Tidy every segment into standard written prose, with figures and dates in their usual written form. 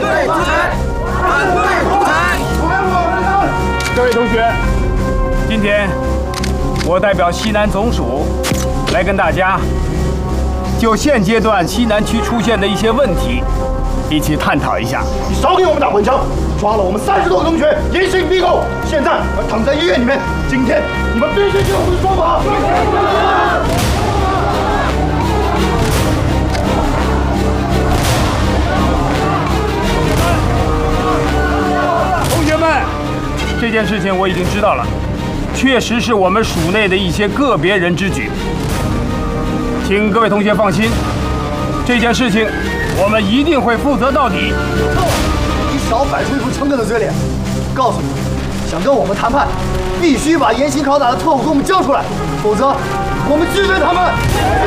对独裁！反对独裁！ 各位同学，今天我代表西南总署来跟大家就现阶段西南区出现的一些问题一起探讨一下。 你少给我们打混枪！抓了我们30多个同学，严刑逼供，现在躺在医院里面。今天你们必须听我们的说法。 同学们，这件事情我已经知道了，确实是我们署内的一些个别人之举，请各位同学放心，这件事情我们一定会负责到底。 你少摆出一副诚恳的嘴脸！告诉你，想跟我们谈判，必须把严刑拷打的特务给我们交出来，否则我们拒绝他们。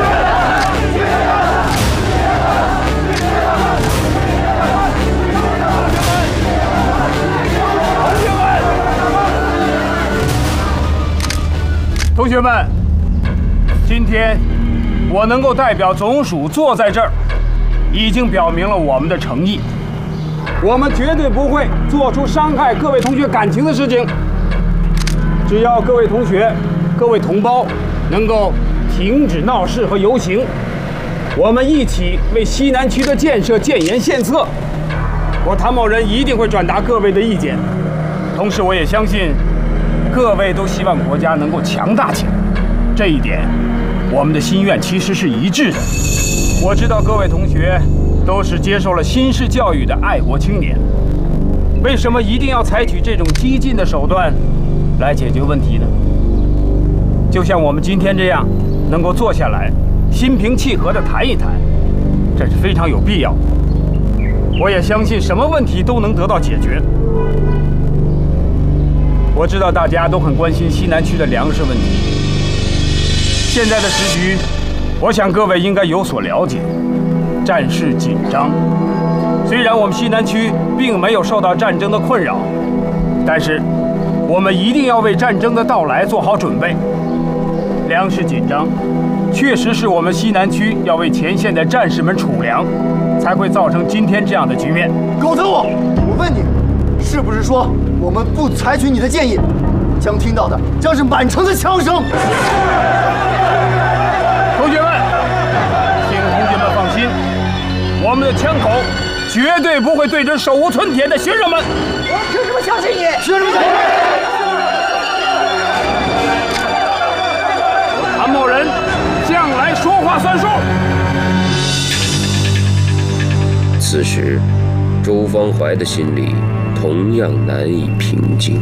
同学们，今天我能够代表总署坐在这儿，已经表明了我们的诚意。我们绝对不会做出伤害各位同学感情的事情。只要各位同学、各位同胞能够停止闹事和游行，我们一起为西南区的建设建言献策。我谭某人一定会转达各位的意见。同时，我也相信各位都希望国家能够强大起来，这一点我们的心愿其实是一致的。我知道各位同学都是接受了新式教育的爱国青年，为什么一定要采取这种激进的手段来解决问题呢？就像我们今天这样，能够坐下来心平气和地谈一谈，这是非常有必要的。我也相信什么问题都能得到解决。我知道大家都很关心西南区的粮食问题，现在的时局，我想各位应该有所了解。战事紧张，虽然我们西南区并没有受到战争的困扰，但是我们一定要为战争的到来做好准备。粮食紧张，确实是我们西南区要为前线的战士们储粮，才会造成今天这样的局面。 狗特务，我问你，是不是说我们不采取你的建议，将听到的将是满城的枪声？ 同学们，请同学们放心，我们的枪口绝对不会对准手无寸铁的学生们。 我凭什么相信你？凭什么相信你？ 我谭某人向来说话算数。 此时，周方怀的心里同样难以平静。